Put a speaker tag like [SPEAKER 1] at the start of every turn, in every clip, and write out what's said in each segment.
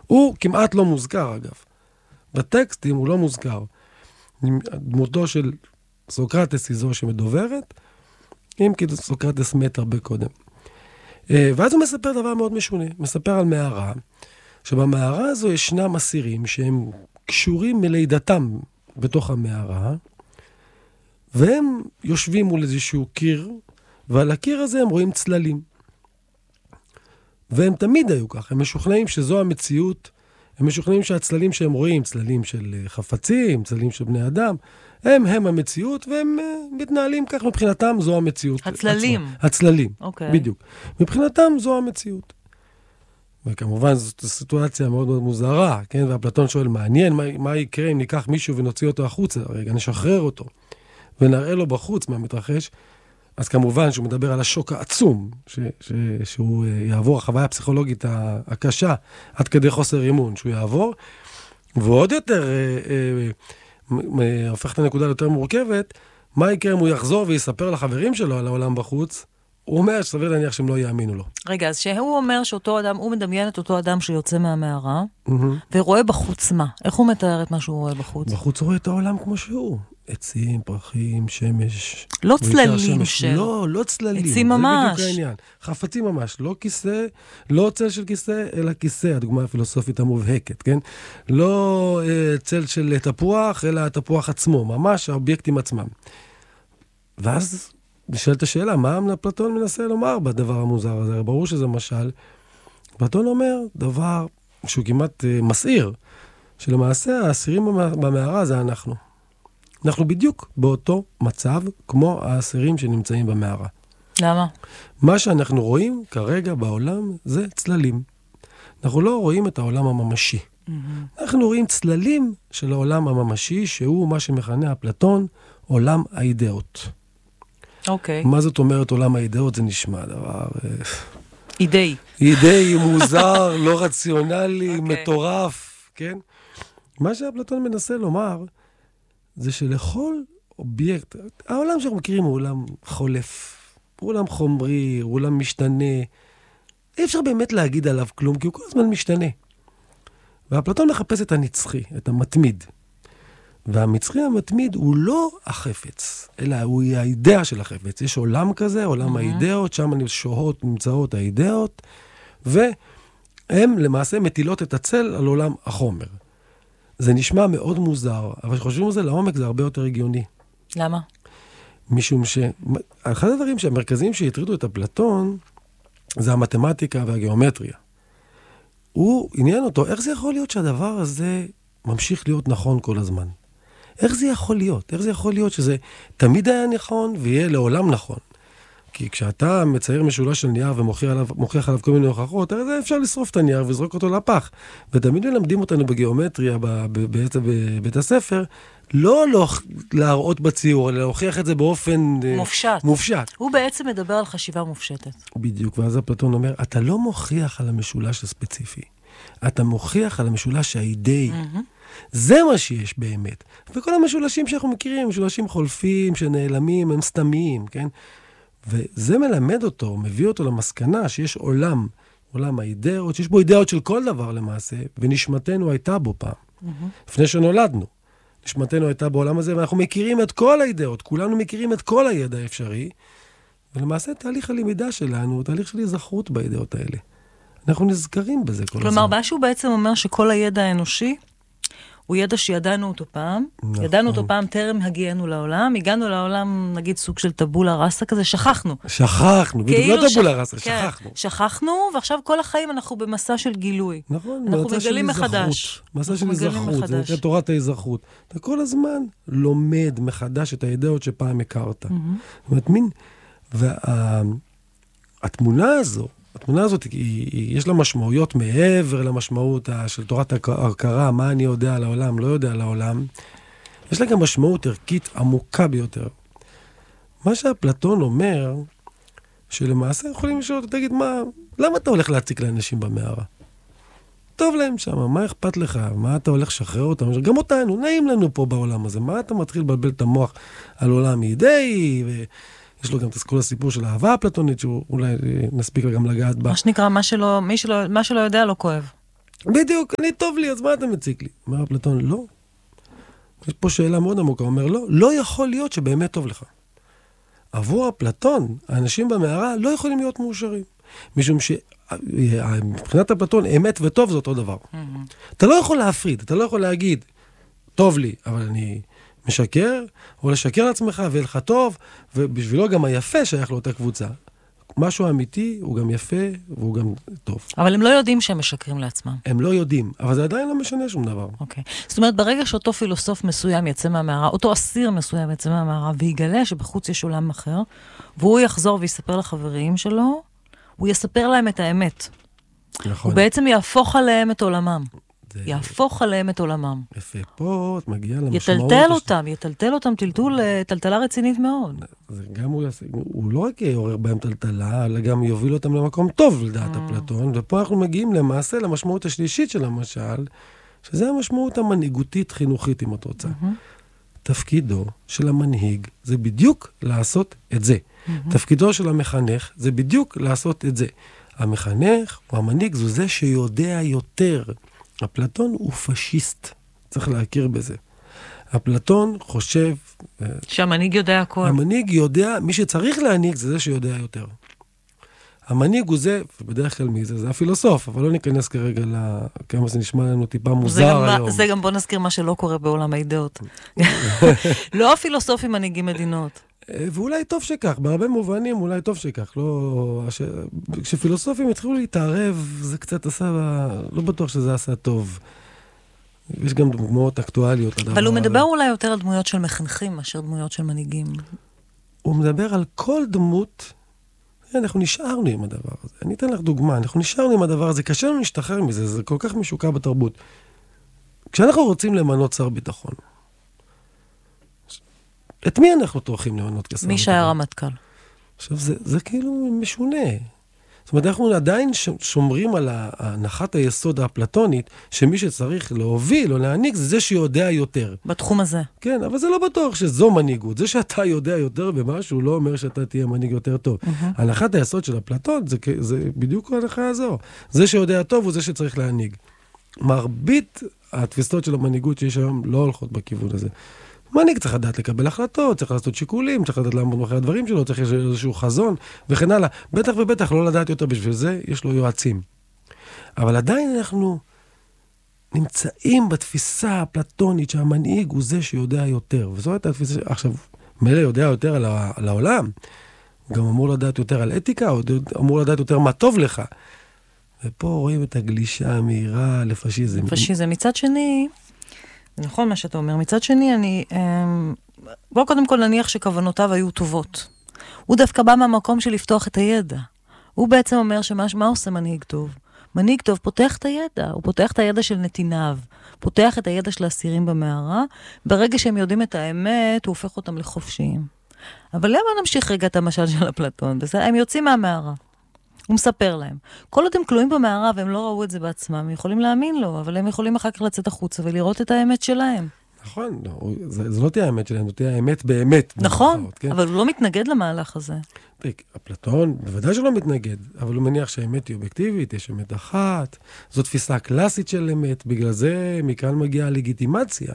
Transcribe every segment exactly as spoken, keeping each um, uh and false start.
[SPEAKER 1] הוא כמעט לא מוזכר, אגב. בטקסטים הוא לא מוזכר. דמותו של סוקרטס היא זו שמדוברת, אם כי סוקרטס מת הרבה קודם. ואז הוא מספר דבר מאוד משונה. מספר על מערה, שבמערה הזו ישנם אסירים שהם קשורים מלידתם בתוך המערה, והם יושבים מול איזשהו קיר, ועל הקיר הזה הם רואים צללים. והם תמיד היו כך, הם משוכנעים שזו המציאות, הם משוכנעים שהצללים שהם רואים, צללים של חפצים, צללים של בני אדם, הם הם המציאות, והם מתנהלים כך, מבחינתם זו המציאות.
[SPEAKER 2] הצללים.
[SPEAKER 1] עצמה. הצללים,
[SPEAKER 2] אוקיי.
[SPEAKER 1] בדיוק. מבחינתם זו המציאות. וכמובן זאת סיטואציה מאוד מאוד מוזרה, כן? ואפלטון שואל, מעניין, מה, מה יקרה אם ניקח מישהו ונוציא אותו החוצה? רגע, נשחרר אותו, ונראה לו בחוץ מה מתרחש. אז כמובן שהוא מדבר על השוק העצום, ש, ש, שהוא יעבור, החוויה הפסיכולוגית הקשה, עד כדי חוסר אימון, שהוא יעבור, ועוד יותר אה, אה, הופך את הנקודה יותר מורכבת, מה יקרה אם הוא יחזור ויספר לחברים שלו על העולם בחוץ, הוא אומר שסביר להניח שהם לא יאמינו לו.
[SPEAKER 2] רגע, אז שהוא אומר שאותו אדם, הוא מדמיין את אותו אדם שיוצא מהמערה,
[SPEAKER 1] Mm-hmm.
[SPEAKER 2] ורואה בחוץ מה? איך הוא מתאר את מה שהוא רואה בחוץ?
[SPEAKER 1] בחוץ הוא רואה את העולם כמו שהוא. עצים, פרחים, שמש.
[SPEAKER 2] לא צללים
[SPEAKER 1] שמש.
[SPEAKER 2] של...
[SPEAKER 1] לא, לא צללים.
[SPEAKER 2] עצים ממש.
[SPEAKER 1] זה בדיוק העניין. חפצים ממש. לא כיסא, לא צל של כיסא, אלא כיסא, הדוגמה הפילוסופית המובהקת, כן? לא uh, צל של תפוח, אלא התפוח עצמו, ממש האובייקטים עצמם. ואז נשאלת השאלה, מה אפלטון מנסה לומר בדבר המוזר הזה? ברור שזה משל. אפלטון אומר דבר שהוא כמעט uh, מסעיר, שלמעשה האסירים במערה זה אנחנו. אנחנו בדיוק באותו מצב כמו האסירים שנמצאים במערה.
[SPEAKER 2] למה?
[SPEAKER 1] מה שאנחנו רואים כרגע בעולם זה צללים. אנחנו לא רואים את העולם הממשי. Mm-hmm. אנחנו רואים צללים של העולם הממשי, שהוא מה שמכנה אפלטון עולם האידאות.
[SPEAKER 2] אוקיי.
[SPEAKER 1] מה זאת אומרת עולם האידאות? זה נשמע דבר...
[SPEAKER 2] אידאי.
[SPEAKER 1] אידאי, מוזר, לא רציונלי,
[SPEAKER 2] okay.
[SPEAKER 1] מטורף, כן? מה שאפלטון מנסה לומר, זה שלכל אובייקט, העולם שאנחנו מכירים הוא עולם חולף, הוא עולם חומרי, הוא עולם משתנה, אי אפשר באמת להגיד עליו כלום, כי הוא כל הזמן משתנה. ואפלטון מחפש את הנצחי, את המתמיד. והמצחי המתמיד הוא לא החפץ, אלא הוא האידאה של החפץ. יש עולם כזה, עולם mm-hmm. האידאות, שם שוהות, נמצאות האידאות, והם למעשה מטילות את הצל על עולם החומר. זה נשמע מאוד מוזר, אבל כשחושבים על זה לעומק זה הרבה יותר הגיוני.
[SPEAKER 2] למה?
[SPEAKER 1] משום ש... אחד הדברים המרכזיים שהטרידו את אפלטון, זה המתמטיקה והגיאומטריה. הוא עניין אותו, איך זה יכול להיות שהדבר הזה ממשיך להיות נכון כל הזמן? איך זה יכול להיות? איך זה יכול להיות שזה תמיד היה נכון ויהיה לעולם נכון? כי כשאתה מצייר משולש של נייר ומוכיח עליו, מוכיח עליו כל מיני הוכחות, הרי זה אפשר לשרוף את הנייר ולזרוק אותו לפח. ותמיד מלמדים אותנו בגיאומטריה, בעצם בבית הספר, לא להראות בציור, אלא להוכיח את זה באופן
[SPEAKER 2] מופשט.
[SPEAKER 1] מופשט.
[SPEAKER 2] הוא בעצם מדבר על חשיבה מופשטת.
[SPEAKER 1] בדיוק, ואז אפלטון אומר, אתה לא מוכיח על המשולש הספציפי, אתה מוכיח על המשולש האידאי. Mm-hmm. זה מה שיש באמת. וכל המשולשים שאנחנו מכירים, משולשים חולפים, שנעלמים, הם סתמיים, כן? וזה מלמד אותו, מביא אותו למסקנה שיש עולם, עולם האידאות, שיש בו אידאות של כל דבר למעשה, ונשמתנו הייתה בו פעם. Mm-hmm. לפני שנולדנו. נשמתנו הייתה בעולם הזה, ואנחנו מכירים את כל האידאות, כולנו מכירים את כל הידע האפשרי, ולמעשה תהליך הלמידה שלנו הוא תהליך של היזכרות באידאות האלה. אנחנו נזכרים בזה כל הזמן.
[SPEAKER 2] כלומר, משהו בעצם אומר שכל הידע האנושי, הוא ידע שידענו אותו פעם, נכון. ידענו אותו פעם טרם הגיענו לעולם, הגענו לעולם, נגיד, סוג של טבולה ראסה כזה, שכחנו.
[SPEAKER 1] שכחנו, בדיוק לא טבולה ראסה, כן, שכחנו.
[SPEAKER 2] שכחנו, ועכשיו כל החיים אנחנו במסע של גילוי.
[SPEAKER 1] נכון,
[SPEAKER 2] אנחנו מגלים מחדש.
[SPEAKER 1] מסע של היזכרות, זה נקרא תורת ההיזכרות. אתה כל הזמן לומד מחדש את הידעות שפעם הכרת. זאת אומרת, מין, והתמונה הזו, התמונה הזאת, היא, היא, יש לה משמעויות מעבר למשמעות של תורת ההכרה, מה אני יודע על העולם, לא יודע על העולם. יש לה גם משמעות ערכית עמוקה ביותר. מה שאפלטון אומר, שלמעשה יכולים לשאול, תגיד, מה, למה אתה הולך להציק לאנשים במערה? טוב להם שם, מה אכפת לך? מה אתה הולך לשחרר אותם? גם אותנו, נעים לנו פה בעולם הזה. מה אתה מתחיל לבלבל את המוח על עולם אידאי ו... יש לו גם את כל הסיפור של האהבה הפלטונית, שאולי נספיק לה גם לגעת בה.
[SPEAKER 2] מה שנקרא, מה שלא, מי שלא, מה שלא יודע לא כואב.
[SPEAKER 1] בדיוק, אני טוב לי, אז מה אתה מציק לי? אומר אפלטון, לא. יש פה שאלה מאוד עמוקה, הוא אומר, לא, לא יכול להיות שבאמת טוב לך. עבור אפלטון, האנשים במערה לא יכולים להיות מאושרים. משום שמבחינת אפלטון, אמת וטוב זה אותו דבר. אתה לא יכול להפריד, אתה לא יכול להגיד, טוב לי, אבל אני משקר, או לשקר לעצמך, ויהיה לך טוב, ובשבילו גם היפה שייך לאותה קבוצה. משהו אמיתי, הוא גם יפה, והוא גם טוב.
[SPEAKER 2] אבל הם לא יודעים שהם משקרים לעצמם.
[SPEAKER 1] הם לא יודעים, אבל זה עדיין לא משנה שום דבר.
[SPEAKER 2] אוקיי. זאת אומרת, ברגע שאותו פילוסוף מסוים יצא מהמערה, אותו אסיר מסוים יצא מהמערה, ויגלה שבחוץ יש עולם אחר, והוא יחזור ויספר לחברים שלו, הוא יספר להם את האמת.
[SPEAKER 1] נכון.
[SPEAKER 2] הוא בעצם יהפוך עליהם את עולמם. זה... יהפוך עליהם את עולמם.
[SPEAKER 1] יפה, פה את מגיעה למשמעות...
[SPEAKER 2] יטלטל אותם, יטלטל אותם, טלטול, טלטלה רצינית מאוד.
[SPEAKER 1] זה גם הוא יעשה, הוא לא רק יעורר בהם טלטלה, אלא גם יוביל אותם למקום טוב לדעת אפלטון, ופה אנחנו מגיעים למעשה למשמעות השלישית של המשל, שזה המשמעות המנהיגותית חינוכית, אם את רוצה. תפקידו של המנהיג זה בדיוק לעשות את זה. תפקידו של המחנך זה בדיוק לעשות את זה. המחנך או המנהיג זו זה שיודע יותר. אפלטון הוא פשיסט, צריך להכיר בזה. אפלטון חושב...
[SPEAKER 2] שהמנהיג יודע הכל.
[SPEAKER 1] המנהיג יודע, מי שצריך להנהיג זה זה שיודע יותר. המנהיג הוא זה, ובדרך כלל מי זה, זה הפילוסוף, אבל לא ניכנס כרגע לכמה זה נשמע לנו טיפה מוזר היום.
[SPEAKER 2] זה גם בוא נזכיר מה שלא קורה בעולם האידאות. לא הפילוסופים מנהיגים מדינות.
[SPEAKER 1] ואולי טוב שכך, בהרבה מובנים אולי טוב שכך. לא... כשפילוסופים התחילו להתערב, זה קצת עשה, לא בטוח שזה עשה טוב. יש גם דמויות אקטואליות.
[SPEAKER 2] אבל הוא מדבר אולי יותר על דמויות של מחנכים, מאשר דמויות של מנהיגים.
[SPEAKER 1] הוא מדבר על כל דמות, אנחנו נשארנו עם הדבר הזה. אני אתן לך דוגמה, אנחנו נשארנו עם הדבר הזה, קשה לנו להשתחרר מזה, זה כל כך משוקע בתרבות. כשאנחנו רוצים למנות שר ביטחון, את מי אנחנו טורחים למנות כשר ביטחון?
[SPEAKER 2] מי שהיה רמטכ"ל.
[SPEAKER 1] עכשיו, זה, זה כאילו משונה. זאת אומרת, אנחנו עדיין שומרים על הנחת היסוד האפלטונית, שמי שצריך להוביל או להעניק, זה זה שיודע יותר.
[SPEAKER 2] בתחום הזה.
[SPEAKER 1] כן, אבל זה לא בטוח שזו מנהיגות. זה שאתה יודע יותר במשהו, לא אומר שאתה תהיה מנהיג יותר טוב. Mm-hmm. הנחת היסוד של אפלטון, זה, זה בדיוק ההנחה הזו. זה שיודע טוב הוא זה שצריך להנהיג. מרבית התפיסות של המנהיגות שיש היום לא הולכות בכיוון הזה. מנהיג צריך לדעת לקבל החלטות, צריך לעשות שיקולים, צריך לדעת לעמוד מאחורי הדברים שלו, צריך איזשהו חזון, וכן הלאה. בטח ובטח לא לדעת יותר בשביל זה, יש לו יועצים. אבל עדיין אנחנו נמצאים בתפיסה הפלטונית שהמנהיג הוא זה שיודע יותר. וזו הייתה התפיסה, עכשיו, מילא יודע יותר על, ה, על העולם, הוא גם אמור לדעת יותר על אתיקה, הוא אמור לדעת יותר מה טוב לך. ופה רואים את הגלישה המהירה לפשיזם.
[SPEAKER 2] פשיזם. מצד שני... נכון מה שאתה אומר. מצד שני, אני... בוא קודם כל נניח שכוונותיו היו טובות. הוא דווקא בא מהמקום של לפתוח את הידע. הוא בעצם אומר שמה מה עושה מנהיג טוב? מנהיג טוב פותח את הידע. הוא פותח את הידע של נתיניו. פותח את הידע של האסירים במערה. ברגע שהם יודעים את האמת, הוא הופך אותם לחופשיים. אבל למה נמשיך רגע את המשל של אפלטון? הם יוצאים מהמערה. הוא מספר להם. כל עוד הם כלואים במערה והם לא ראו את זה בעצמם, הם יכולים להאמין לו, אבל הם יכולים אחר כך לצאת החוצה ולראות את האמת שלהם.
[SPEAKER 1] נכון, לא, זה, זה לא תהיה האמת שלהם, זה תהיה האמת באמת.
[SPEAKER 2] נכון,
[SPEAKER 1] במחאות, כן?
[SPEAKER 2] אבל הוא לא מתנגד למהלך הזה.
[SPEAKER 1] אפלטון בוודאי שלא מתנגד, אבל הוא מניח שהאמת היא אובייקטיבית, יש אמת אחת, זו תפיסה קלאסית של אמת, בגלל זה מכאן מגיעה הלגיטימציה.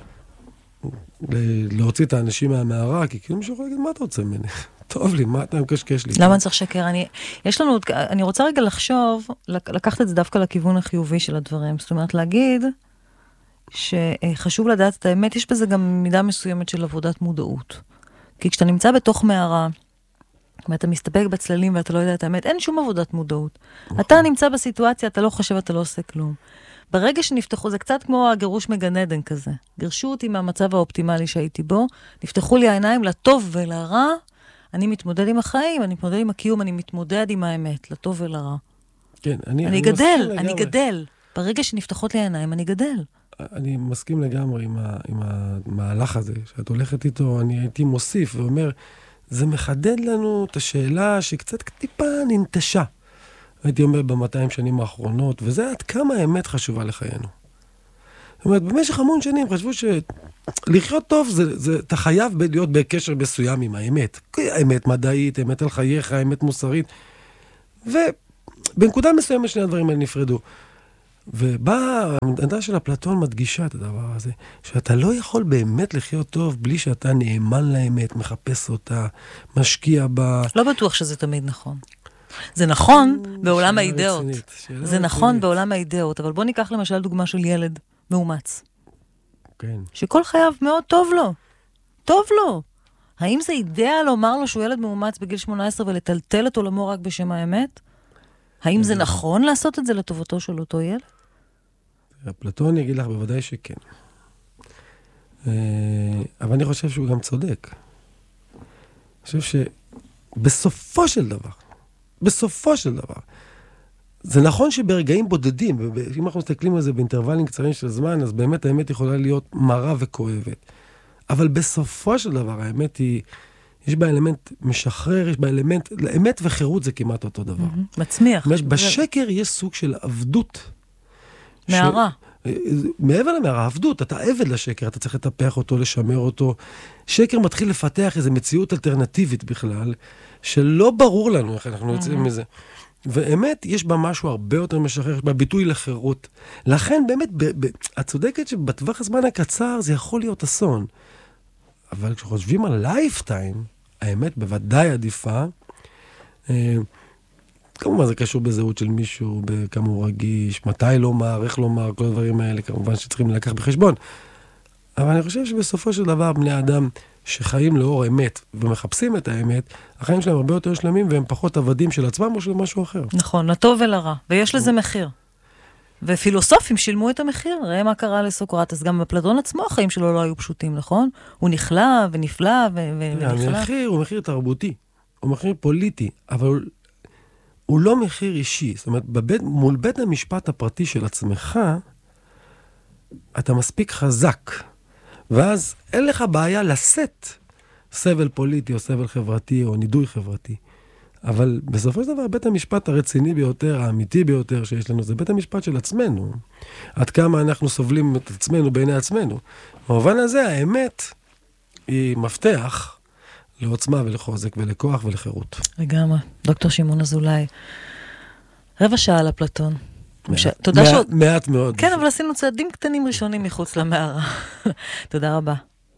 [SPEAKER 1] להוציא את האנשים מהמערה, כי כאילו מישהו יכול להגיד, מה אתה רוצה ממני? טוב לי, מה אתה מקשקש לי?
[SPEAKER 2] למה אני צריך שקר? אני, יש לנו, אני רוצה רגע לחשוב, לקחת את זה דווקא לכיוון החיובי של הדברים. זאת אומרת, להגיד שחשוב לדעת את האמת, יש בזה גם מידה מסוימת של עבודת מודעות. כי כשאתה נמצא בתוך מערה, ואתה מסתפק בצללים ואתה לא יודע את האמת, אין שום עבודת מודעות. אתה נמצא בסיטואציה, אתה לא חושב, אתה לא עושה כלום. ברגע שנפתחו, זה קצת כמו הגירוש מגן עדן כזה. גירשו אותי מהמצב האופטימלי שהייתי בו, נפתחו לי העיניים לטוב ולרע, אני מתמודד עם החיים, אני מתמודד עם הקיום, אני מתמודד עם האמת, לטוב ולרע.
[SPEAKER 1] כן, אני,
[SPEAKER 2] אני, אני גדל, אני גדל. ברגע שנפתחות לי העיניים, אני גדל.
[SPEAKER 1] אני מסכים לגמרי עם, ה, עם המהלך הזה, שאת הולכת איתו, אני הייתי מוסיף ואומר, זה מחדד לנו את השאלה שקצת טיפה ננטשה. הייתי אומר ב-מאתיים שנים האחרונות, וזה עד כמה האמת חשובה לחיינו. זאת אומרת, במשך המון שנים חשבו שלחיות טוב, זה, זה, אתה חייב להיות בקשר מסוים עם האמת. האמת מדעית, האמת על חייך, האמת מוסרית. ובנקודה מסוימת שני הדברים האלה נפרדו. ובאה, העמדה של אפלטון מדגישה את הדבר הזה, שאתה לא יכול באמת לחיות טוב בלי שאתה נאמן לאמת, מחפש אותה, משקיע בה.
[SPEAKER 2] לא בטוח שזה תמיד נכון. זה נכון בעולם האידאות. זה נכון בעולם האידאות, אבל בוא ניקח למשל דוגמה של ילד מאומץ.
[SPEAKER 1] כן.
[SPEAKER 2] שכל חייו מאוד טוב לו. טוב לו. האם זה אידאה לומר לו שהוא ילד מאומץ בגיל שמונה עשרה ולטלטל את עולמו רק בשם האמת? האם זה נכון לעשות את זה לטובתו של אותו ילד?
[SPEAKER 1] אפלטון יגיד לך בוודאי שכן. אבל אני חושב שהוא גם צודק. אני חושב שבסופו של דבר, בסופו של דבר, זה נכון שברגעים בודדים, אם אנחנו מסתכלים על זה באינטרוולים קצרים של זמן, אז באמת האמת יכולה להיות מרה וכואבת. אבל בסופו של דבר, האמת היא, יש בה אלמנט משחרר, יש בה אלמנט, האמת וחירות זה כמעט אותו דבר.
[SPEAKER 2] מצמיח.
[SPEAKER 1] בשקר יש סוג של עבדות.
[SPEAKER 2] מערה.
[SPEAKER 1] מעבר למערה, עבדות, אתה עבד לשקר, אתה צריך לטפח אותו, לשמר אותו. שקר מתחיל לפתח איזו מציאות אלטרנטיבית בכלל, שלא ברור לנו איך אנחנו יוצאים מזה. ואמת, יש בה משהו הרבה יותר משחרר, יש בה ביטוי לחירות. לכן באמת, את צודקת שבטווח הזמן הקצר זה יכול להיות אסון. אבל כשחושבים על לייפטיים, האמת בוודאי עדיפה. כמובן זה קשור בזהות של מישהו, בכמה הוא רגיש, מתי לומר, איך לומר, כל הדברים האלה כמובן שצריכים לקח בחשבון. אבל אני חושב שבסופו של דבר בני אדם שחיים לאור אמת ומחפשים את האמת, החיים שלהם הרבה יותר שלמים והם פחות עבדים של עצמם או של משהו אחר.
[SPEAKER 2] נכון, לטוב ולרע, ויש לזה מחיר. ופילוסופים שילמו את המחיר, ראה מה קרה לסוקרטס, גם בפלטון עצמו החיים שלו לא היו פשוטים, נכון? הוא נכלה ונפלא ונכלה.
[SPEAKER 1] המחיר הוא מחיר תרבותי, הוא מחיר פוליטי, אבל הוא לא מחיר אישי. זאת אומרת, בבית, מול בית המשפט הפרטי של עצמך, אתה מספיק חזק, ואז אין לך בעיה לשאת סבל פוליטי או סבל חברתי או נידוי חברתי. אבל בסופו של דבר, בית המשפט הרציני ביותר, האמיתי ביותר שיש לנו, זה בית המשפט של עצמנו. עד כמה אנחנו סובלים את עצמנו בעיני עצמנו. במובן הזה, האמת היא מפתח לעוצמה ולחוזק ולכוח ולחירות.
[SPEAKER 2] לגמרי. דוקטור שמעון אזולאי, רבע שעה על אפלטון.
[SPEAKER 1] מעט מאוד.
[SPEAKER 2] כן, אבל עשינו צעדים קטנים ראשונים מחוץ למערה. תודה רבה.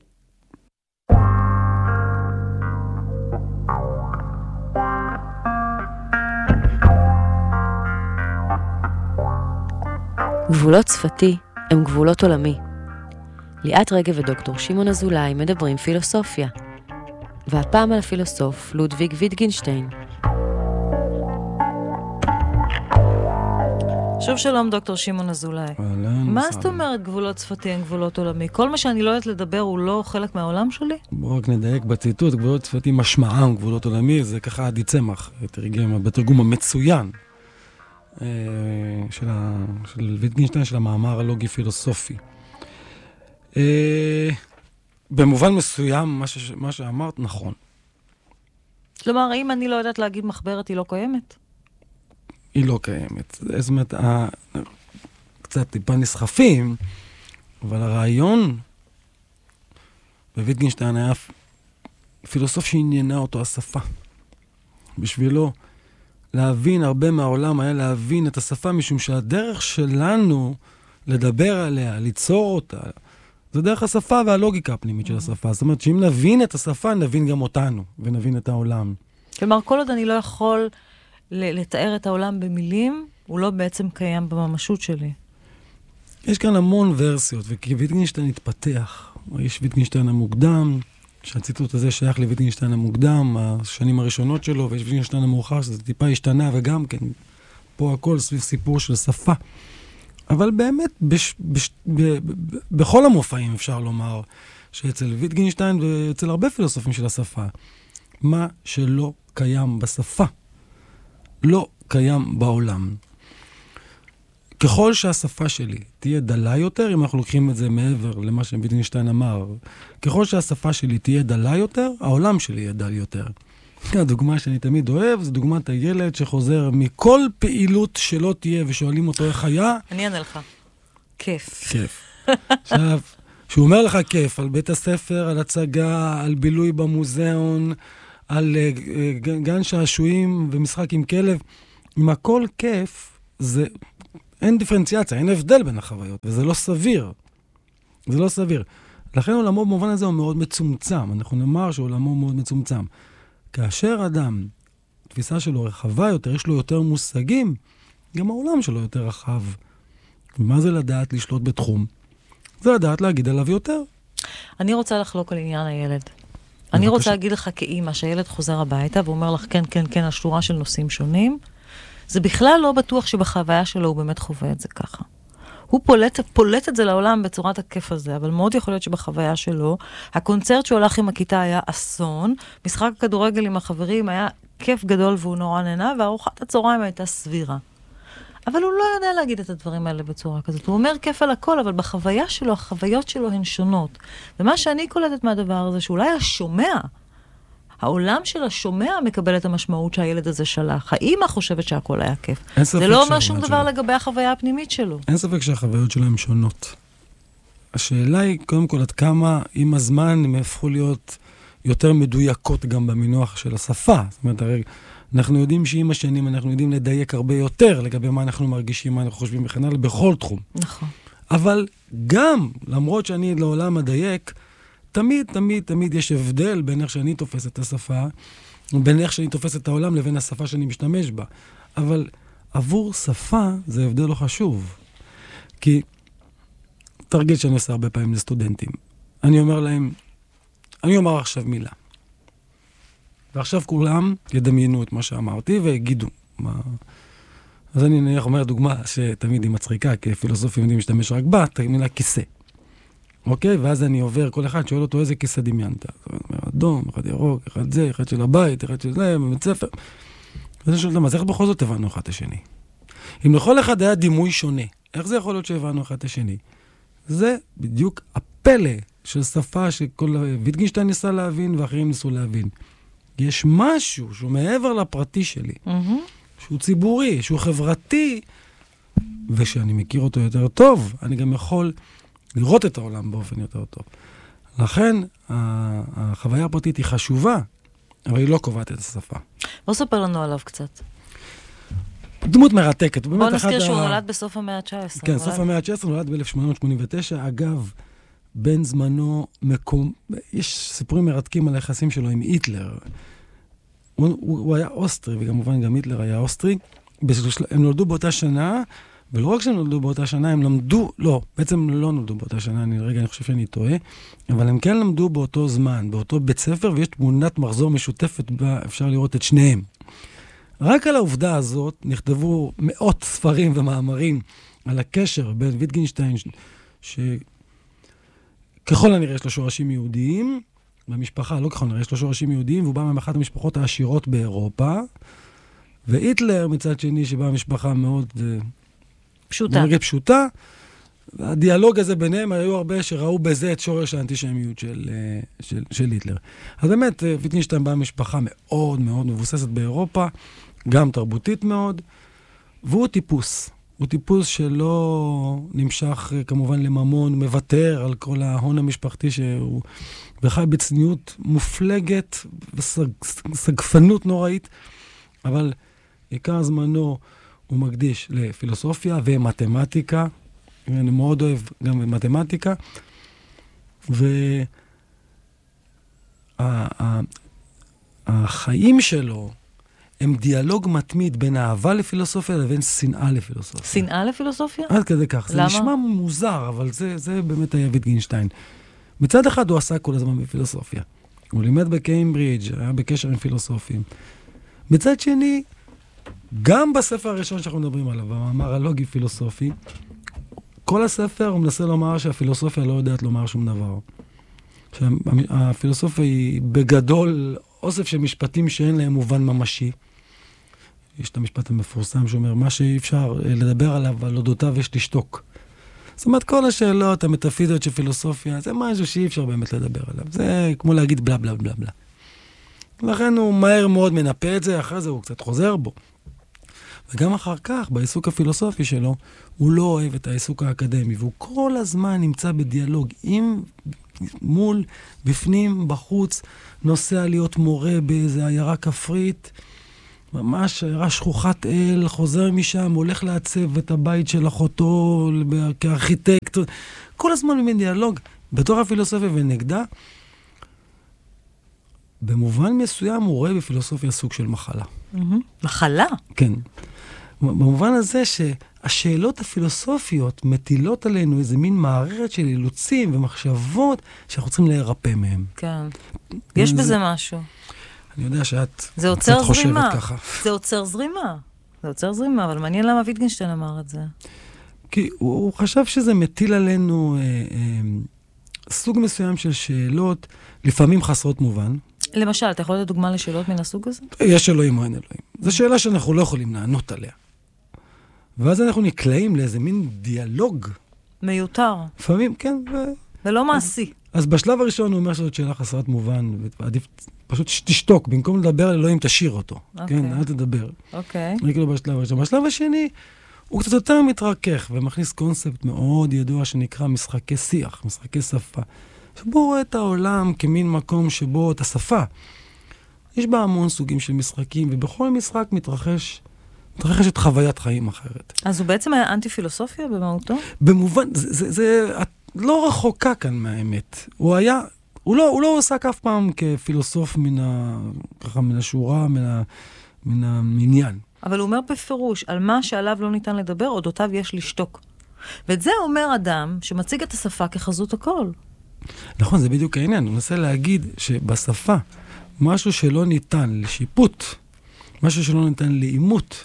[SPEAKER 3] גבולות שפתי הם גבולות עולמי. ליאת רגב ודוקטור שמעון אזולאי מדברים פילוסופיה. והפעם על הפילוסוף לודוויג ויטגנשטיין.
[SPEAKER 2] שוב שלום דוקטור שמעון אזולאי. מה זאת אומרת גבולות שפתי הם גבולות עולמי? כל מה שאני לא יודעת לדבר הוא לא חלק מהעולם שלי?
[SPEAKER 4] בואו רק נדייק בציטוט, גבולות שפתי משמעם גבולות עולמי, זה ככה עדי צמח, בתרגום המצוין של, ה... של ויטגנשטיין, של המאמר הלוגי פילוסופי. במובן מסוים, מה, ש... מה שאמרת נכון.
[SPEAKER 2] כלומר, אם אני לא יודעת להגיד מחברת, היא לא קיימת?
[SPEAKER 4] היא לא קיימת. זאת אומרת, ה... קצת טיפה נסחפים, אבל הרעיון בוויטגנשטיין היה פילוסוף שעניינה אותו השפה. בשבילו להבין הרבה מהעולם היה להבין את השפה, משום שהדרך שלנו לדבר עליה, ליצור אותה, זה דרך השפה והלוגיקה הפנימית של השפה. זאת אומרת, שאם נבין את השפה, נבין גם אותנו, ונבין את העולם.
[SPEAKER 2] כלומר, כל עוד אני לא יכול לתאר את העולם במילים, הוא לא בעצם קיים בממשות שלי.
[SPEAKER 4] יש כאן המון ורסיות, וכי ויטגנשטיין התפתח. יש ויטגנשטיין המוקדם, שהציטוט הזה שייך לויטגנשטיין המוקדם, השנים הראשונות שלו, ויש ויטגנשטיין המאוחר, שזה טיפה השתנה, וגם כן, פה הכל סביב סיפור של שפה. אבל באמת, בש, בש, ב, ב, ב, בכל המופעים אפשר לומר, שאצל ויטגנשטיין ואצל הרבה פילוסופים של השפה, מה שלא קיים בשפה, לא קיים בעולם. ככל שהשפה שלי תהיה דלה יותר, אם אנחנו לוקחים את זה מעבר למה שוויטגנשטיין אמר, ככל שהשפה שלי תהיה דלה יותר, העולם שלי יהיה דל יותר. הדוגמה שאני תמיד אוהב, זה דוגמת הילד שחוזר מכל פעילות שלא תהיה, ושואלים אותו איך היה.
[SPEAKER 2] אני אענה לך. כיף.
[SPEAKER 4] כיף. עכשיו, שהוא אומר לך כיף, על בית הספר, על הצגה, על בילוי במוזיאון, על גן שעשועים ומשחק עם כלב, אם הכל כיף, זה אין דיפרנציאציה, אין הבדל בין החוויות, וזה לא סביר. זה לא סביר. לכן עולמו במובן הזה הוא מאוד מצומצם. אנחנו נאמר שעולמו מאוד מצומצם. כאשר אדם, תפיסה שלו רחבה יותר, יש לו יותר מושגים, גם העולם שלו יותר רחב. ומה זה לדעת לשלוט בתחום? זה לדעת להגיד עליו יותר.
[SPEAKER 2] אני רוצה לחלוק על עניין הילד. אני רוצה להגיד לך כאימא שהילד חוזר הביתה ואומר לך כן, כן, כן, על שורה של נושאים שונים. זה בכלל לא בטוח שבחוויה שלו הוא באמת חווה את זה ככה. הוא פולט, פולט את זה לעולם בצורת הכיף הזה, אבל מאוד יכול להיות שבחוויה שלו, הקונצרט שהוא הלך עם הכיתה היה אסון, משחק הכדורגל עם החברים היה כיף גדול והוא נורא נהנה, וארוחת הצהריים הייתה סבירה. אבל הוא לא יודע להגיד את הדברים האלה בצורה כזאת. הוא אומר כיף על הכל, אבל בחוויה שלו, החוויות שלו הן שונות. ומה שאני קולטת מהדבר הזה, שאולי השומע, העולם של השומע מקבל את המשמעות שהילד הזה שלח. האמא חושבת שהכל היה כיף. זה לא אומר שום דבר לגבי החוויה הפנימית שלו.
[SPEAKER 4] אין ספק שהחוויות שלהם שונות. השאלה היא, קודם כל, עד כמה עם הזמן הם הפכו להיות יותר מדויקות גם במינוח של השפה. זאת אומרת, הרי אנחנו יודעים שעם השנים אנחנו יודעים לדייק הרבה יותר לגבי מה אנחנו מרגישים, מה אנחנו חושבים וכן הלאה, בכל תחום.
[SPEAKER 2] נכון.
[SPEAKER 4] אבל גם, למרות שאני לעולם מדייק, תמיד, תמיד, תמיד יש הבדל בין איך שאני תופס את השפה, בין איך שאני תופס את העולם לבין השפה שאני משתמש בה. אבל עבור שפה זה הבדל לא חשוב. כי תרגיל שאני עושה הרבה פעמים לסטודנטים. אני אומר להם, אני אומר עכשיו מילה. ועכשיו כולם ידמיינו את מה שאמרתי ויגידו מה... אז אני נניח אומר דוגמה שתמיד היא מצחיקה, כי פילוסופים יודעים להשתמש רק בה, תגיד מילה כיסא. אוקיי? ואז אני עובר, כל אחד שואל אותו איזה כיסא דמיינת. אדום, אחד ירוק, אחד זה, אחד של הבית, אחד של זה, בבית ספר. ואז אני שואל אותם, אז איך בכל זאת הבנו אחד השני? אם לכל אחד היה דימוי שונה, איך זה יכול להיות שהבנו אחד השני? זה בדיוק הפלא של שפה שכל ויטגנשטיין ניסה להבין ואחרים ניסו להבין. יש משהו שהוא מעבר לפרטי שלי, mm-hmm. שהוא ציבורי, שהוא חברתי, ושאני מכיר אותו יותר טוב, אני גם יכול לראות את העולם באופן יותר טוב. לכן, החוויה הפרטית היא חשובה, אבל היא לא קובעת את השפה.
[SPEAKER 2] בוא ספר לנו עליו קצת.
[SPEAKER 4] דמות מרתקת.
[SPEAKER 2] בוא נזכיר שהוא ה... נולד בסוף המאה ה-תשע עשרה.
[SPEAKER 4] כן, נולד... סוף המאה ה-תשע עשרה, נולד ב-אלף שמונה מאות שמונים ותשע. אגב, בן זמנו מקום... יש סיפורים מרתקים על היחסים שלו עם היטלר. הוא, הוא, הוא היה אוסטרי, וכמובן גם היטלר היה אוסטרי. בשל... הם נולדו באותה שנה, ולא רק שהם נולדו באותה שנה, הם למדו... לא, בעצם לא נולדו באותה שנה, אני, רגע, אני חושב שאני טועה, אבל הם כן למדו באותו זמן, באותו בית ספר, ויש תמונת מחזור משותפת בה אפשר לראות את שניהם. רק על העובדה הזאת נכתבו מאות ספרים ומאמרים על הקשר בין ויטגנשטיין, שככל הנראה יש לו שורשים יהודיים, במשפחה, לא ככל הנראה, יש לו שורשים יהודיים, והוא בא מאחת המשפחות העשירות באירופה, והיטלר מצד שני, שבא משפחה מאוד
[SPEAKER 2] פשוטה.
[SPEAKER 4] פשוטה, והדיאלוג הזה ביניהם היו הרבה שראו בזה את שורש האנטישמיות של, של, של היטלר. אז באמת, ויטגנשטיין בא משפחה מאוד מאוד מבוססת באירופה, גם תרבותית מאוד, והוא טיפוס. הוא טיפוס שלא נמשך כמובן לממון, מוותר על כל ההון המשפחתי שהוא וחי בצניעות מופלגת וסגפנות נוראית, אבל עיקר זמנו הוא מקדיש לפילוסופיה ומתמטיקה, אני מאוד אוהב גם במתמטיקה, והחיים שלו הם דיאלוג מתמיד בין אהבה לפילוסופיה לבין שנאה לפילוסופיה.
[SPEAKER 2] שנאה לפילוסופיה?
[SPEAKER 4] עד כדי כך.
[SPEAKER 2] למה?
[SPEAKER 4] זה נשמע מוזר, אבל זה, זה באמת היה ויטגנשטיין. מצד אחד הוא עשה כל הזמן בפילוסופיה. הוא לימד בקיימברידג', היה בקשר עם פילוסופים. מצד שני, גם בספר הראשון שאנחנו מדברים עליו, המאמר הלוגי פילוסופי, כל הספר הוא מנסה לומר שהפילוסופיה לא יודעת לומר שום דבר. שהפילוסופיה היא בגדול אוסף של משפטים שאין להם מובן ממשי. יש את המשפט המפורסם שאומר, מה שאי אפשר לדבר עליו, על אודותיו יש לשתוק. זאת אומרת, כל השאלות המטאפיזיות של פילוסופיה, זה משהו שאי אפשר באמת לדבר עליו. זה כמו להגיד בלה בלה בלה בלה. לכן הוא מהר מאוד מנפה את זה, אחרי זה הוא קצת חוזר בו. וגם אחר כך, בעיסוק הפילוסופי שלו, הוא לא אוהב את העיסוק האקדמי, והוא כל הזמן נמצא בדיאלוג עם, מול, בפנים, בחוץ, נוסע להיות מורה באיזה עיירה כפרית, ממש ראה שכוחת אל, חוזר משם, הולך לעצב את הבית של אחותו כארכיטקט. כל הזמן במין דיאלוג, בתור הפילוסופיה ונגדה, במובן מסוים הוא רואה בפילוסופיה סוג של מחלה.
[SPEAKER 2] מחלה?
[SPEAKER 4] כן. במובן הזה שהשאלות הפילוסופיות מטילות עלינו איזה מין מערכת של אילוצים ומחשבות שאנחנו צריכים להירפא מהם.
[SPEAKER 2] כן. יש בזה משהו.
[SPEAKER 4] אני יודע שאת
[SPEAKER 2] זה עוצר זרימה.
[SPEAKER 4] ככה.
[SPEAKER 2] זה עוצר זרימה. זה עוצר זרימה, אבל מעניין למה ויטגנשטיין אמר את זה.
[SPEAKER 4] כי הוא, הוא חשב שזה מטיל עלינו אה, אה, סוג מסוים של שאלות, לפעמים חסרות מובן.
[SPEAKER 2] למשל, אתה יכול לתת דוגמה לשאלות מן הסוג הזה?
[SPEAKER 4] יש אלוהים או אין אלוהים. זו שאלה שאנחנו לא יכולים לענות עליה. ואז אנחנו נקלעים לאיזה מין דיאלוג.
[SPEAKER 2] מיותר.
[SPEAKER 4] לפעמים, כן. ו...
[SPEAKER 2] ולא מעשי.
[SPEAKER 4] אז בשלב הראשון הוא אומר שזאת שאלה חסרת מובן, ועדיף פשוט תשתוק, במקום לדבר על אלוהים תשאיר אותו.
[SPEAKER 2] Okay.
[SPEAKER 4] כן, אל תדבר.
[SPEAKER 2] אוקיי.
[SPEAKER 4] Okay. כאילו בשלב הראשון. בשלב השני, הוא קצת יותר מתרכך, ומכניס קונספט מאוד ידוע שנקרא משחקי שיח, משחקי שפה. שבו הוא רואה את העולם כמין מקום שבו את השפה. יש בה המון סוגים של משחקים, ובכל משחק מתרחש, מתרחשת חוויית חיים אחרת.
[SPEAKER 2] אז הוא בעצם היה אנטי-פילוסופיה במהותו? במובן,
[SPEAKER 4] זה, זה, זה לא רחוקה כאן מהאמת. הוא היה, הוא לא, הוא לא עסק אף פעם כפילוסוף מן ה, ככה, מן השורה, מן ה, מן המניין.
[SPEAKER 2] אבל הוא אומר בפירוש, על מה שעליו לא ניתן לדבר, אודותיו יש לשתוק. ואת זה אומר אדם שמציג את השפה כחזות הכל.
[SPEAKER 4] נכון, זה בדיוק העניין. הוא מנסה להגיד שבשפה, משהו שלא ניתן לשיפוט, משהו שלא ניתן לאימות,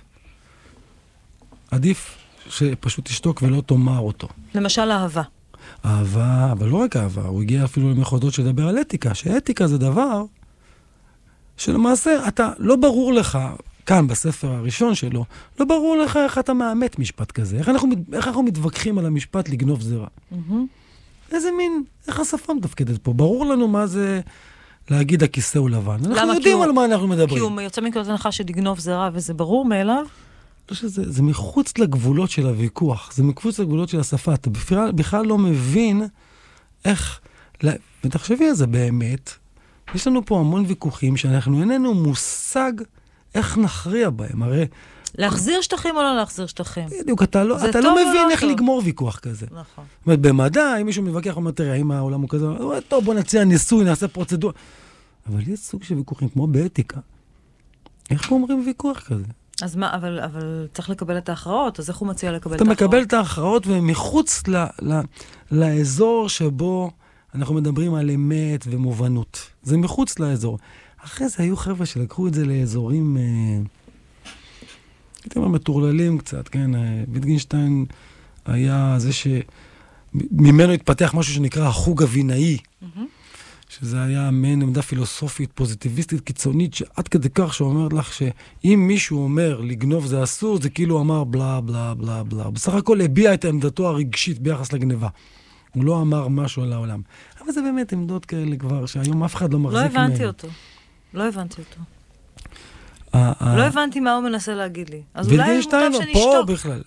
[SPEAKER 4] עדיף שפשוט תשתוק ולא תאמר אותו.
[SPEAKER 2] למשל אהבה.
[SPEAKER 4] אהבה, אבל לא רק אהבה, הוא הגיע אפילו למחוזות שדבר על אתיקה, שאתיקה זה דבר שלמעשה אתה, לא ברור לך, כאן בספר הראשון שלו, לא ברור לך איך אתה מאמת משפט כזה, איך אנחנו, איך אנחנו מתווכחים על המשפט לגנוב זרע.
[SPEAKER 2] Mm-hmm.
[SPEAKER 4] איזה מין, איך השפה מתפקדת פה? ברור לנו מה זה להגיד הכיסא הוא לבן. אנחנו יודעים על מה אנחנו מדברים.
[SPEAKER 2] כי הוא יוצא מנקודת הנחה שלגנוב זרע, וזה ברור מאליו?
[SPEAKER 4] לא שזה, זה מחוץ לגבולות של הוויכוח, זה מחוץ לגבולות של השפה. אתה בכלל, בכלל לא מבין איך, ותחשבי על זה באמת, יש לנו פה המון ויכוחים שאנחנו איננו מושג איך נכריע בהם. הרי...
[SPEAKER 2] להחזיר שטחים או לא להחזיר שטחים?
[SPEAKER 4] בדיוק, אתה לא, אתה לא מבין איך לגמור ויכוח כזה.
[SPEAKER 2] נכון.
[SPEAKER 4] זאת אומרת, במדע, אם מישהו מתווכח, אומר, תראה, אם העולם הוא כזה, טוב, בוא נציע ניסוי, נעשה פרוצדורה. אבל יש סוג של ויכוחים, כמו באתיקה. איך אומרים ויכוח כזה?
[SPEAKER 2] אז מה, אבל, אבל צריך לקבל את ההכרעות, אז איך הוא מציע לקבל את
[SPEAKER 4] ההכרעות?
[SPEAKER 2] ההכרעות?
[SPEAKER 4] אתה מקבל את ההכרעות, ומחוץ ל, ל, לאזור שבו אנחנו מדברים על אמת ומובנות. זה מחוץ לאזור. אחרי זה היו חבר'ה שלקחו את זה לאזורים... הייתם מטורללים קצת, כן? ויטגנשטיין היה זה שממנו התפתח משהו שנקרא החוג הבינאי, mm-hmm. שזה היה מעין עמדה פילוסופית, פוזיטיביסטית, קיצונית, שעד כדי כך שאומרת לך שאם מישהו אומר לגנוב זה אסור, זה כאילו אמר בלה בלה בלה בלה. בסך הכל הביע את עמדתו הרגשית ביחס לגניבה. הוא לא אמר משהו על העולם. אבל זה באמת עמדות כאלה כבר, שהיום אף אחד לא מחזיק מהם.
[SPEAKER 2] לא הבנתי אותו. לא הבנתי אותו. לא הבנתי מה הוא מנסה להגיד לי. אז אולי מוטב שנשתוק.
[SPEAKER 4] פה בכלל.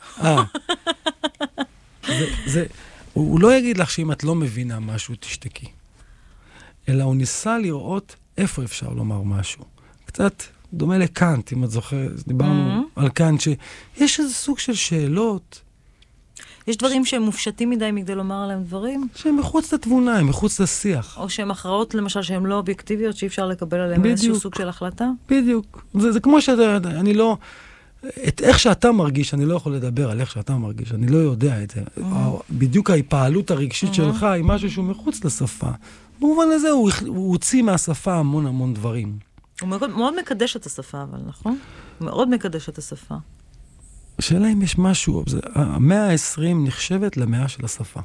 [SPEAKER 4] הוא לא יגיד לך שאם את לא מבינה משהו, תשתקי. אלא הוא ניסה לראות איפה אפשר לומר משהו. קצת דומה לקאנט, אם את זוכרת, דיברנו על קאנט, שיש איזה סוג של שאלות.
[SPEAKER 2] יש דברים שהם מופשטים מדי מכדי לומר עליהם דברים?
[SPEAKER 4] שהם מחוץ לתבונה, הם מחוץ לשיח.
[SPEAKER 2] או שהם הכרעות, למשל, שהן לא אובייקטיביות, שאי אפשר לקבל עליהם איזשהו סוג של החלטה?
[SPEAKER 4] בדיוק. זה, זה כמו שאתה, אני לא, את איך שאתה מרגיש, אני לא יכול לדבר על איך שאתה מרגיש, אני לא יודע את זה. בדיוק ההפעלות הרגשית שלך היא משהו שהוא מחוץ לשפה. במובן הזה הוא, הוא הוציא מהשפה המון המון דברים.
[SPEAKER 2] הוא מאוד, מאוד מקדש את השפה, אבל נכון? הוא מאוד מקדש את השפה.
[SPEAKER 4] השאלה אם יש משהו, המאה ה-עשרים נחשבת למאה של השפה.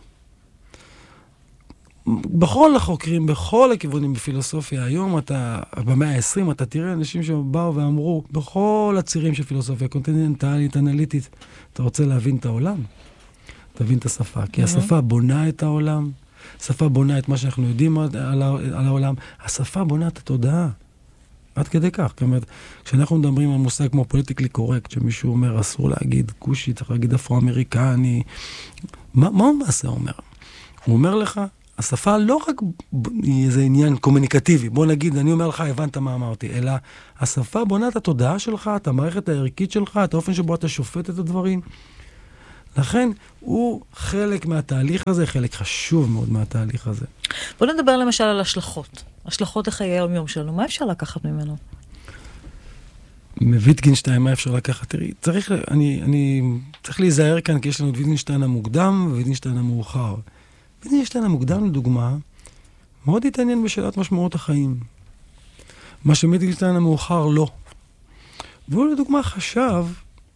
[SPEAKER 4] בכל החוקרים, בכל הכיוונים בפילוסופיה, היום אתה, במאה ה-עשרים, אתה תראה אנשים שבאו ואמרו, בכל הצירים של פילוסופיה, קונטיננטלית, אנליטית, אתה רוצה להבין את העולם? תבין את השפה, כי השפה בונה את העולם, השפה בונה את מה שאנחנו יודעים על, על העולם, השפה בונה את התודעה. עד כדי כך, כלומר, כשאנחנו מדברים על מושג כמו פוליטיקלי קורקט, שמישהו אומר, אסור להגיד כושי, צריך להגיד אפרו-אמריקני, מה, מה הוא מעשה אומר? הוא אומר לך, השפה לא רק היא איזה עניין קומוניקטיבי, בוא נגיד, אני אומר לך, הבנת מה אמרתי, אלא השפה בונה את התודעה שלך, את המערכת הערכית שלך, את האופן שבו אתה שופט את הדברים. לכן, הוא חלק מהתהליך הזה, חלק חשוב מאוד מהתהליך הזה.
[SPEAKER 2] בוא נדבר למשל על השלכות. השלכות לחיי היום-יום שלנו. מה אפשר לקחת ממנו?
[SPEAKER 4] מוויטגינשטיין, מה אפשר לקחת? תראי, צריך, אני, אני צריך להיזהר כאן, כי יש לנו את ויטגינשטיין המוקדם וויטגינשטיין המאוחר. ויטגינשטיין המוקדם, לדוגמה, מאוד התעניין בשאלת משמעות החיים. מה שוויטגינשטיין המאוחר לא. והוא לדוגמה חשב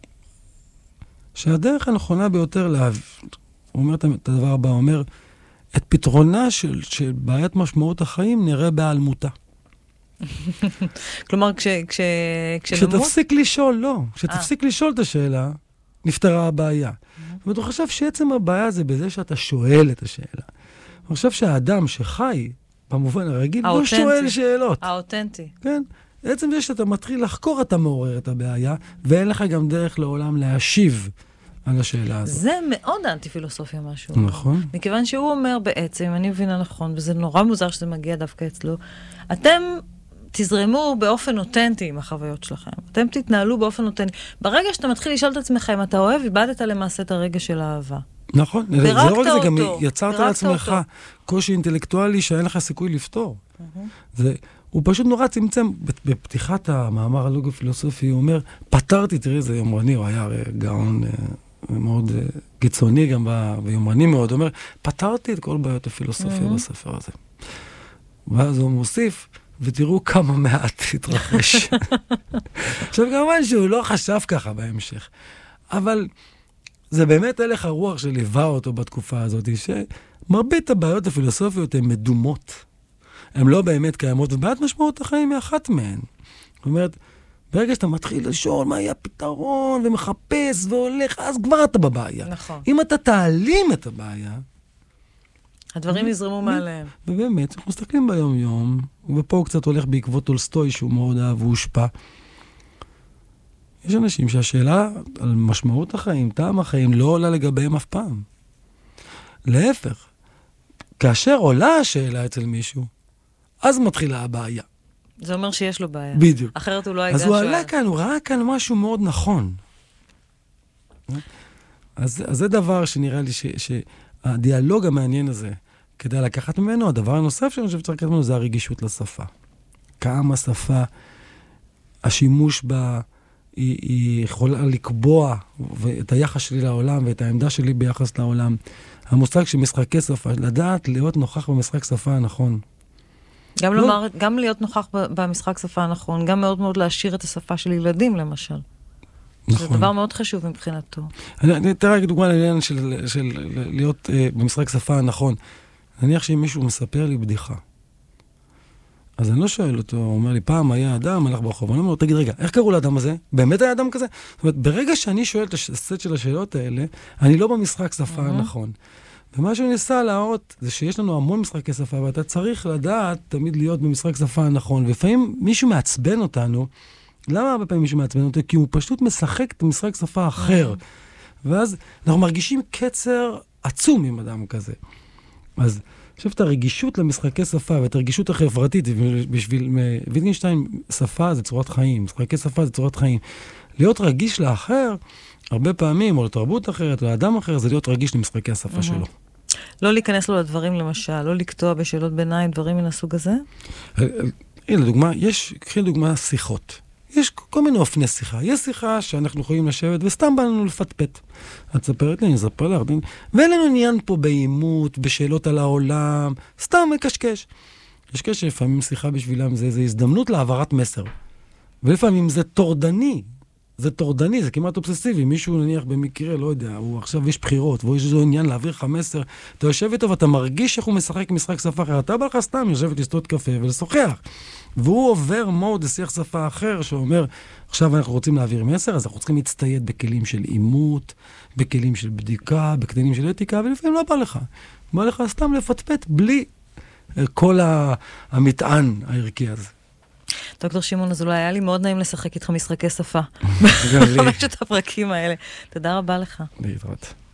[SPEAKER 4] שהדרך הנכונה ביותר להבין, הוא אומר את הדבר הבא, הוא אומר, את פתרונה של, של בעיית משמעות החיים נראה בהיעלמותה.
[SPEAKER 2] כלומר, כש, כש,
[SPEAKER 4] כשנמות... כשתפסיק לשאול, לא. כשתפסיק לשאול את השאלה, נפתרה הבעיה. זאת אומרת, הוא חשב שעצם הבעיה זה בזה שאתה שואל את השאלה. הוא חשב שהאדם שחי, במובן הרגיל, לא שואל שאלות.
[SPEAKER 2] האותנטי.
[SPEAKER 4] כן. עצם זה שאתה מתחיל לחקור, אתה מעורר את הבעיה, ואין לך גם דרך לעולם להשיב על השאלה הזאת.
[SPEAKER 2] זה מאוד אנטי-פילוסופיה משהו.
[SPEAKER 4] נכון.
[SPEAKER 2] מכיוון שהוא אומר בעצם, אני מבינה נכון, וזה נורא מוזר שזה מגיע דווקא אצלו, אתם תזרמו באופן אותנטי עם החוויות שלכם. אתם תתנהלו באופן אותנטי. ברגע שאתה מתחיל לשאול את עצמך, אם אתה אוהב, איבדת למעשה את הרגע של האהבה.
[SPEAKER 4] נכון. זה לא רק זה, גם יצרת לעצמך
[SPEAKER 2] אותו.
[SPEAKER 4] קושי אינטלקטואלי שאין לך סיכוי לפתור. זה... הוא פשוט נורא צמצם, בפתיחת המאמר הלוגו-פילוסופי, הוא אומר, פתרתי, תראי, זה יומרני, הוא היה גאון מאוד קיצוני גם ויומרני מאוד, הוא אומר, פתרתי את כל בעיות הפילוסופיה בספר הזה. ואז הוא מוסיף, ותראו כמה מעט התרחש. עכשיו, כמובן שהוא לא חשב ככה בהמשך, אבל זה באמת הלך הרוח שליווה אותו בתקופה הזאת, שמרבית הבעיות הפילוסופיות הן מדומות. הן לא באמת קיימות, ובעיית משמעות החיים היא אחת מהן. זאת אומרת, ברגע שאתה מתחיל לשאול מה יהיה הפתרון, ומחפש והולך, אז כבר אתה בבעיה.
[SPEAKER 2] נכון.
[SPEAKER 4] אם אתה תעלים את הבעיה...
[SPEAKER 2] הדברים יזרמו מעליהם.
[SPEAKER 4] ובאמת, אנחנו מסתכלים ביום-יום, ופה הוא קצת הולך בעקבות טולסטוי, שהוא מאוד אהב והושפע. יש אנשים שהשאלה על משמעות החיים, טעם החיים, לא עולה לגביהם אף פעם. להפך, כאשר עולה השאלה אצל מישהו, אז מתחילה הבעיה.
[SPEAKER 2] זה אומר שיש לו בעיה.
[SPEAKER 4] בדיוק.
[SPEAKER 2] אחרת הוא לא הייתה
[SPEAKER 4] אז הוא עלה כאן, הוא ראה כאן משהו מאוד נכון. אז, אז זה דבר שנראה לי ש, שהדיאלוג המעניין הזה, כדאי לקחת ממנו, הדבר הנוסף שאני חושב שצריך לקחת ממנו, זה הרגישות לשפה. כמה שפה, השימוש בה, היא, היא יכולה לקבוע את היחס שלי לעולם, ואת העמדה שלי ביחס לעולם. המושג של משחקי שפה, לדעת להיות נוכח במשחק שפה הנכון.
[SPEAKER 2] גם, לא. לומר, גם להיות נוכח במשחק שפה הנכון, גם מאוד מאוד להשאיר את השפה של ילדים, למשל. נכון. זה דבר מאוד חשוב מבחינתו.
[SPEAKER 4] אני, אני אתן רק דוגמה לעניין של, של להיות אה, במשחק שפה הנכון. נניח שאם מישהו מספר לי בדיחה, אז אני לא שואל אותו, הוא אומר לי, פעם היה אדם, הלך ברחוב, אני אומר לו, תגיד רגע, איך קראו לאדם הזה? באמת היה אדם כזה? זאת אומרת, ברגע שאני שואל את הסט של השאלות האלה, אני לא במשחק שפה הנכון. ומה שהוא ניסה להראות, זה שיש לנו המון משחקי שפה, ואתה צריך לדעת תמיד להיות במשחק שפה הנכון. ולפעמים מישהו מעצבן אותנו, למה הרבה פעמים מישהו מעצבן אותנו? כי הוא פשוט משחק את המשחק שפה אחר. ואז אנחנו מרגישים קצר עצום עם אדם כזה. אז אני חושב את הרגישות למשחקי שפה, ואת הרגישות החברתית, בשביל ויטגינשטיין, שפה זה צורת חיים, משחקי שפה זה צורת חיים. להיות רגיש לאחר, הרבה פעמים, או לתרבות אחרת, או לאדם אחר, זה להיות רגיש למשחקי השפה שלו.
[SPEAKER 2] לא להיכנס לו לדברים למשל, לא לקטוע בשאלות ביניים, דברים מן הסוג הזה?
[SPEAKER 4] הנה, דוגמה, יש, קחי דוגמה, שיחות. יש כל מיני אופני שיחה. יש שיחה שאנחנו יכולים לשבת, וסתם בא לנו לפטפט. את ספרת לי, אני אספר לך, ואין לנו עניין פה באימות, בשאלות על העולם, סתם מקשקש. יש קש שלפעמים שיחה בשבילם, זה, זה הזדמנות להעברת מסר. ולפעמים זה תורדני. זה תורדני, זה כמעט אובססיבי. מישהו נניח במקרה, לא יודע, הוא עכשיו יש בחירות, והוא יש איזו עניין להעביר לך מסר. אתה יושב איתו ואתה מרגיש איך הוא משחק משחק שפה אחר. אתה בא לך סתם, יושבת לשתות קפה ולשוחח. והוא עובר מוד לשיח שפה אחר, שאומר, עכשיו אנחנו רוצים להעביר מסר, אז אנחנו צריכים להצטייד בכלים של אימות, בכלים של בדיקה, בכלים של אתיקה, ולפעמים לא בא לך. בא לך סתם לפטפט בלי כל המטען הערכי הזה.
[SPEAKER 2] דוקטור שמעון אזולאי, היה לי מאוד נעים לשחק איתך משחקי שפה. בחמשת הפרקים האלה. תודה רבה לך.
[SPEAKER 4] להתראות.